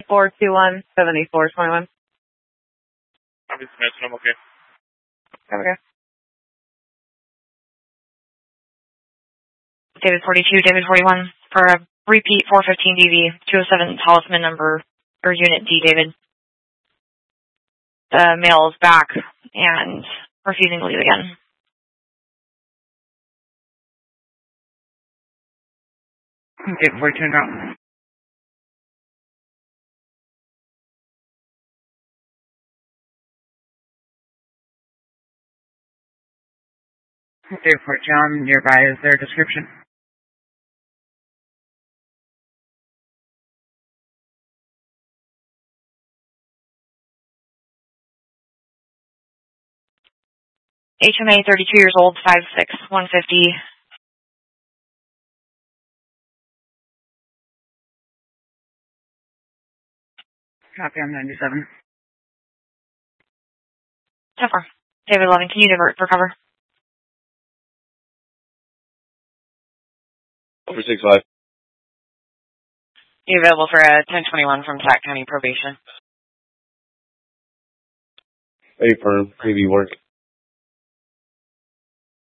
421-7421. I'm okay. Okay. David 42, David 41, for a repeat 415 DV, 207 talisman number, or unit D, David. The male is back and refusing to leave again. David 42, no. David 42, I'm nearby. Is there a description? HMA, 32 years old, 5'6", 150. Copy, I'm 97. 10-4. David 11, can you divert for cover? Over 6-5. You available for a 1021 from Sac County Probation? A firm, maybe work.